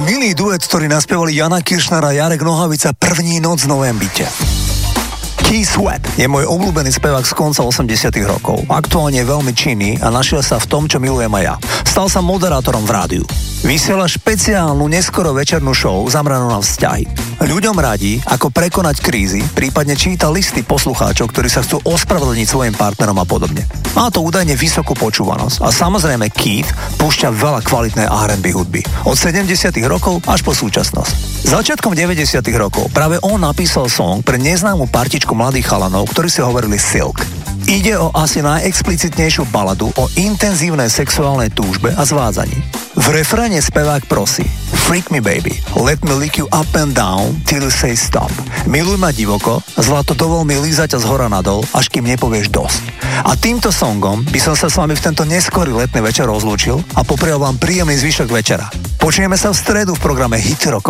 Milý duet, ktorý naspievali Jana Kiršner a Jarek Nohavica První noc v novém byte. Keith Sweat je môj obľúbený spevák z konca 80 rokov. Aktuálne je veľmi činný a našiel sa v tom, čo milujem aj ja. Stal sa moderátorom v rádiu. Vysiela špeciálnu neskoro večernú show zameranú na vzťahy. Ľuďom radí, ako prekonať krízy, prípadne číta listy poslucháčov, ktorí sa chcú ospravedlniť svojim partnerom a podobne. Má to údajne vysokú počúvanosť a samozrejme Keith púšťa veľa kvalitnej R&B hudby. Od 70 rokov až po súčasnosť. Začiatkom 90 rokov práve on napísal song pre neznámu partičku mladých chalanov, ktorí si hovorili Silk. Ide o asi najexplicitnejšiu baladu o intenzívnej sexuálnej túžbe a zvádzaní. V refréne spevák prosí: Freak me baby, let me lick you up and down till you say stop. Miluj ma divoko, zlato dovol mi lízať ťa zhora nadol, až kým nepovieš dosť. A týmto songom by som sa s vami v tento neskorý letný večer rozlúčil a poprial vám príjemný zvyšok večera. Počujeme sa v stredu v programe Hit rokov.